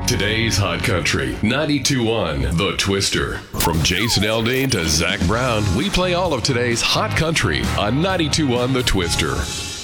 Today's Hot Country 92.1 The Twister. From Jason Aldean to Zach Brown, we play all of today's Hot Country on 92.1 The Twister.